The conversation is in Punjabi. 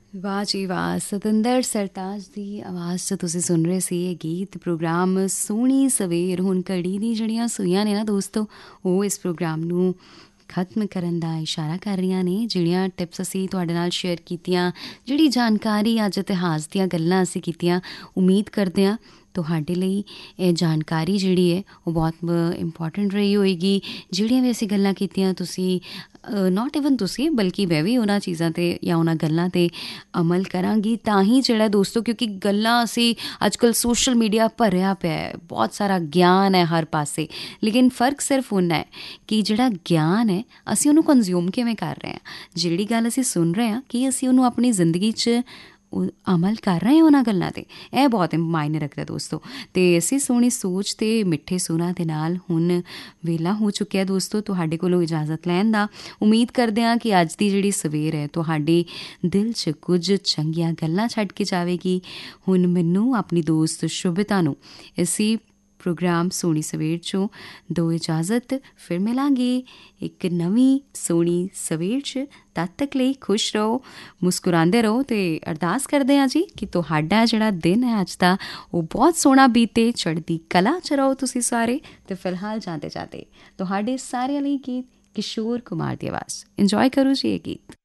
ਵਾਹ ਜੀ ਵਾਹ, ਸਤਿੰਦਰ ਸਰਤਾਜ ਦੀ ਆਵਾਜ਼ 'ਚ ਤੁਸੀਂ ਸੁਣ ਰਹੇ ਸੀ ਇਹ ਗੀਤ। ਪ੍ਰੋਗਰਾਮ ਸੋਹਣੀ ਸਵੇਰ ਹੁਣ ਘੜੀ ਦੀ ਜਿਹੜੀਆਂ ਸੂਈਆਂ ਨੇ ਨਾ ਦੋਸਤੋ, ਉਹ ਇਸ ਪ੍ਰੋਗਰਾਮ ਨੂੰ ਖਤਮ ਕਰਨ ਦਾ ਇਸ਼ਾਰਾ ਕਰ ਰਹੀਆਂ ਨੇ। ਜਿਹੜੀਆਂ ਟਿਪਸ ਅਸੀਂ ਤੁਹਾਡੇ ਨਾਲ ਸ਼ੇਅਰ ਕੀਤੀਆਂ, ਜਿਹੜੀ ਜਾਣਕਾਰੀ ਅੱਜ ਇਤਿਹਾਸ ਦੀਆਂ ਗੱਲਾਂ ਅਸੀਂ ਕੀਤੀਆਂ, ਉਮੀਦ ਕਰਦੇ ਹਾਂ ਤੁਹਾਡੇ ਲਈ ਇਹ ਜਾਣਕਾਰੀ ਜਿਹੜੀ ਹੈ ਉਹ ਬਹੁਤ ਇੰਪੋਰਟੈਂਟ ਰਹੀ ਹੋਏਗੀ। ਜਿਹੜੀਆਂ ਵੀ ਅਸੀਂ ਗੱਲਾਂ ਕੀਤੀਆਂ ਤੁਸੀਂ ਨੋਟ ਈਵਨ ਤੁਸੀਂ ਬਲਕਿ ਮੈਂ ਵੀ ਉਹਨਾਂ ਚੀਜ਼ਾਂ 'ਤੇ ਜਾਂ ਉਹਨਾਂ ਗੱਲਾਂ 'ਤੇ ਅਮਲ ਕਰਾਂਗੀ ਤਾਂ ਹੀ ਜਿਹੜਾ ਦੋਸਤੋ, ਕਿਉਂਕਿ ਗੱਲਾਂ ਅਸੀਂ ਅੱਜ ਕੱਲ੍ਹ ਸੋਸ਼ਲ ਮੀਡੀਆ ਭਰਿਆ ਪਿਆ ਹੈ, ਬਹੁਤ ਸਾਰਾ ਗਿਆਨ ਹੈ ਹਰ ਪਾਸੇ, ਲੇਕਿਨ ਫ਼ਰਕ ਸਿਰਫ ਉਨਾ ਹੈ ਕਿ ਜਿਹੜਾ ਗਿਆਨ ਹੈ ਅਸੀਂ ਉਹਨੂੰ ਕੰਜ਼ਿਊਮ ਕਿਵੇਂ ਕਰ ਰਹੇ ਹਾਂ। ਜਿਹੜੀ ਗੱਲ ਅਸੀਂ ਸੁਣ ਰਹੇ ਹਾਂ ਕਿ ਅਸੀਂ ਉਹਨੂੰ ਆਪਣੀ ਜ਼ਿੰਦਗੀ 'ਚ ਅਮਲ ਕਰ ਰਹੇ ਹਾਂ ਉਹਨਾਂ ਗੱਲਾਂ 'ਤੇ, ਇਹ ਬਹੁਤ ਮਾਇਨੇ ਰੱਖਦਾ ਦੋਸਤੋ। ਅਤੇ ਅਸੀਂ ਸੋਹਣੀ ਸੋਚ ਅਤੇ ਮਿੱਠੇ ਸੁਰਾਂ ਦੇ ਨਾਲ ਹੁਣ ਵੇਲਾ ਹੋ ਚੁੱਕਿਆ ਦੋਸਤੋ ਤੁਹਾਡੇ ਕੋਲੋਂ ਇਜਾਜ਼ਤ ਲੈਣ ਦਾ। ਉਮੀਦ ਕਰਦੇ ਹਾਂ ਕਿ ਅੱਜ ਦੀ ਜਿਹੜੀ ਸਵੇਰ ਹੈ ਤੁਹਾਡੇ ਦਿਲ 'ਚ ਕੁਝ ਚੰਗੀਆਂ ਗੱਲਾਂ ਛੱਡ ਕੇ ਜਾਵੇਗੀ। ਹੁਣ ਮੈਨੂੰ ਆਪਣੀ ਦੋਸਤ ਸ਼ੁਭਿਤਾ ਨੂੰ ਇਸੀ ਪ੍ਰੋਗਰਾਮ ਸੋਹਣੀ ਸਵੇਰ 'ਚੋਂ ਦੋ ਇਜਾਜ਼ਤ, ਫਿਰ ਮਿਲਾਂਗੇ ਇੱਕ ਨਵੀਂ ਸੋਹਣੀ ਸਵੇਰ 'ਚ। ਤਦ ਤੱਕ ਲਈ ਖੁਸ਼ ਰਹੋ, ਮੁਸਕਰਾਉਂਦੇ ਰਹੋ ਅਤੇ ਅਰਦਾਸ ਕਰਦੇ ਹਾਂ ਜੀ ਕਿ ਤੁਹਾਡਾ ਜਿਹੜਾ ਦਿਨ ਹੈ ਅੱਜ ਦਾ ਉਹ ਬਹੁਤ ਸੋਹਣਾ ਬੀਤੇ, ਚੜ੍ਹਦੀ ਕਲਾ 'ਚ ਰਹੋ ਤੁਸੀਂ ਸਾਰੇ। ਅਤੇ ਫਿਲਹਾਲ ਜਾਂਦੇ ਜਾਂਦੇ ਤੁਹਾਡੇ ਸਾਰਿਆਂ ਲਈ ਗੀਤ ਕਿਸ਼ੋਰ ਕੁਮਾਰ ਦੀ ਆਵਾਜ਼ ਇੰਜੋਏ ਕਰੋ ਜੀ ਇਹ ਗੀਤ।